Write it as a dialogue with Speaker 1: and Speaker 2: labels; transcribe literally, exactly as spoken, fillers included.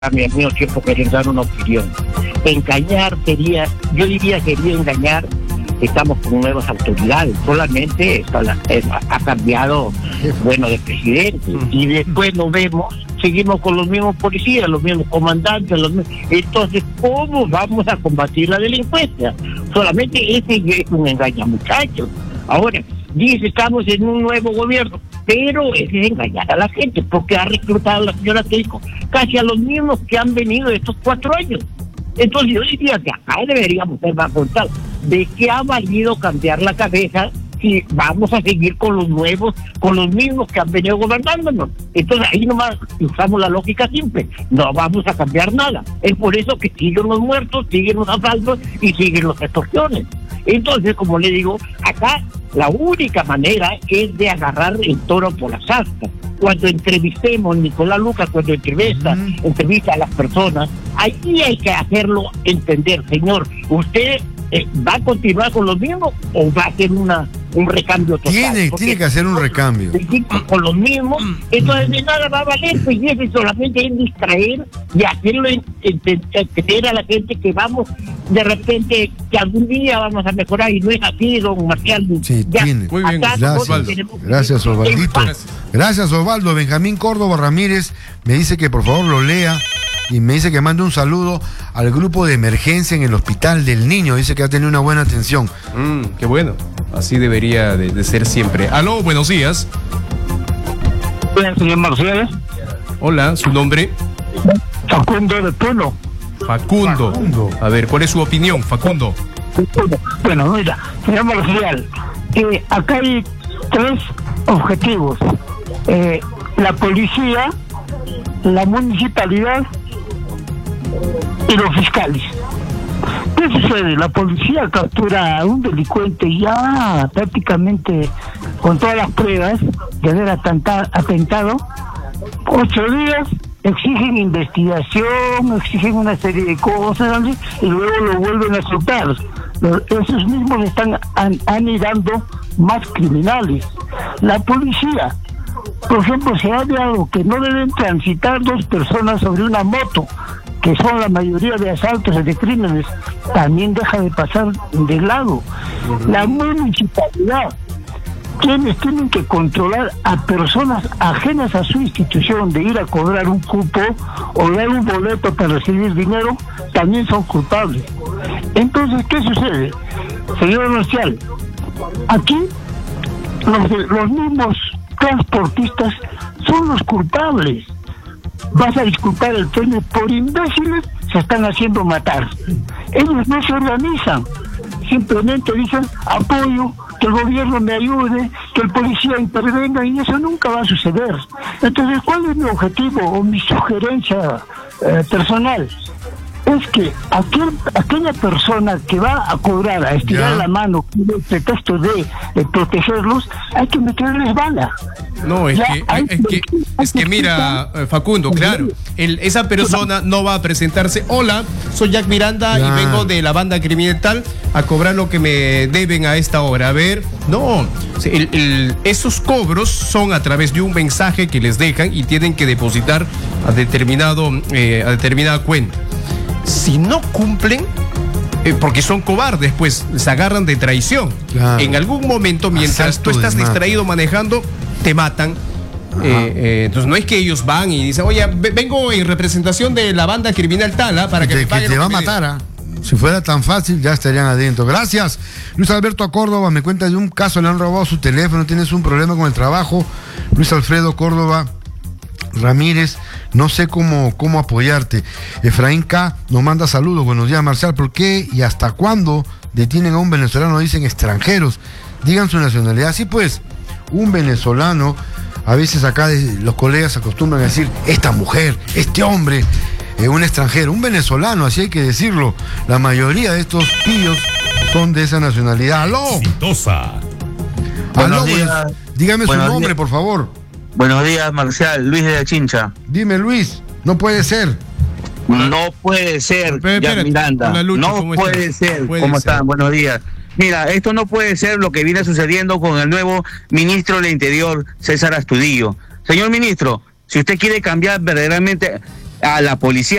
Speaker 1: mi mismo tiempo querer dar una opinión. Engañar sería, yo diría que sería engañar. Estamos con nuevas autoridades, solamente esto la, es, ha cambiado, bueno, de presidente, y después nos vemos, seguimos con los mismos policías, los mismos comandantes, los mismos... Entonces, ¿cómo vamos a combatir la delincuencia? Solamente ese es un engaño, muchachos. Ahora, dice, estamos en un nuevo gobierno, pero ese es engañar a la gente, porque ha reclutado a la señora Keiko casi a los mismos que han venido estos cuatro años. Entonces yo diría que acá deberíamos ser más contados. ¿De qué ha valido cambiar la cabeza si vamos a seguir con los nuevos, con los mismos que han venido gobernándonos? Entonces ahí nomás usamos la lógica simple, no vamos a cambiar nada. Es por eso que siguen los muertos, siguen los asaltos y siguen las extorsiones. Entonces, como le digo, acá la única manera es de agarrar el toro por las astas. Cuando entrevistemos, Nicolás Lucas, cuando entrevista, mm. entrevista a las personas, ahí hay que hacerlo entender, señor, usted eh, va a continuar con lo mismo o va a hacer una un recambio total.
Speaker 2: Tiene, Porque tiene que hacer un recambio.
Speaker 1: Con los mismos, entonces de nada va a valer, pues y eso solamente es distraer y hacerlo entender a la gente que vamos, de repente, que algún día vamos a mejorar, y no es así, don Marcial.
Speaker 2: Sí, ya, tiene. Muy bien, gracias. Gracias, Osvaldito. Gracias, Osvaldo. Benjamín Córdoba Ramírez me dice que por favor lo lea y me dice que mande un saludo al grupo de emergencia en el Hospital del Niño. Dice que ha tenido una buena atención.
Speaker 3: Mm, qué bueno. Así debería de, de ser siempre. Aló, buenos días.
Speaker 1: Hola, señor Marcial.
Speaker 3: Hola, ¿su nombre?
Speaker 1: Facundo de Puno.
Speaker 3: Facundo. Facundo. A ver, ¿cuál es su opinión, Facundo?
Speaker 1: Bueno, mira, señor Marcial, eh, acá hay tres objetivos. Eh, la policía, la municipalidad y los fiscales. ¿Qué sucede? La policía captura a un delincuente ya prácticamente con todas las pruebas de haber atentado, atentado. Ocho días, exigen investigación, exigen una serie de cosas, ¿sí? Y luego lo vuelven a soltar. Esos mismos están an, anidando más criminales. La policía, por ejemplo, se ha hablado que no deben transitar dos personas sobre una moto, que son la mayoría de asaltos y de crímenes, también deja de pasar de lado. La municipalidad, quienes tienen que controlar a personas ajenas a su institución de ir a cobrar un cupo o dar un boleto para recibir dinero, también son culpables. Entonces, ¿qué sucede? Señor Marcial, aquí los, los mismos transportistas son los culpables. Vas a disculpar el término, por imbéciles se están haciendo matar. Ellos no se organizan, simplemente dicen apoyo, que el gobierno me ayude, que el policía intervenga, y eso nunca va a suceder. Entonces, ¿cuál es mi objetivo o mi sugerencia eh, personal? Es que aquel, aquella persona que va a cobrar, a estirar ya. la mano con el pretexto de, de protegerlos, hay que meterles bala.
Speaker 3: No, es, que, hay, es, que, es que mira, Facundo, claro, el, esa persona no va a presentarse. Hola, soy Jack Miranda ya. y vengo de la banda criminal tal a cobrar lo que me deben a esta hora. A ver, no, el, el, esos cobros son a través de un mensaje que les dejan y tienen que depositar a determinado eh, a determinada cuenta. Si no cumplen, eh, porque son cobardes, pues se agarran de traición. Claro. En algún momento, mientras Asalto tú estás distraído manejando, te matan. Eh, eh, entonces no es que ellos van y dicen, oye, vengo en representación de la banda criminal tal, ¿eh? para que,
Speaker 2: que
Speaker 3: me paguen.
Speaker 2: Que te va a matar, ¿ah? Si fuera tan fácil, ya estarían adentro. Gracias. Luis Alberto Córdoba me cuenta de un caso, le han robado su teléfono, tienes un problema con el trabajo. Luis Alfredo Córdoba Ramírez, no sé cómo, cómo apoyarte. Efraín K. nos manda saludos. Buenos días, Marcial. ¿Por qué y hasta cuándo detienen a un venezolano? Dicen extranjeros. Digan su nacionalidad. Sí, pues, un venezolano, a veces acá los colegas acostumbran a decir, esta mujer, este hombre, eh, un extranjero, un venezolano, así hay que decirlo. La mayoría de estos pillos son de esa nacionalidad. ¡Aló!
Speaker 4: Exitosa.
Speaker 2: Aló, días. Dígame Buenos su nombre, días. por favor.
Speaker 5: Buenos días, Marcial. Luis de la Chincha.
Speaker 2: Dime, Luis, no puede ser.
Speaker 5: No puede ser, ya Miranda. Lucho, no puede estás? ser. Puede ¿Cómo ser. están? Buenos días. Mira, esto no puede ser lo que viene sucediendo con el nuevo ministro del Interior, César Astudillo. Señor ministro, si usted quiere cambiar verdaderamente a la policía